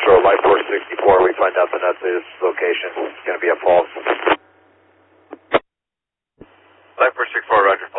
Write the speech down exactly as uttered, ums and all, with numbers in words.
So Life four sixty-four, we find out the Nutz's location. It's going to be a false. Life four sixty-four, roger.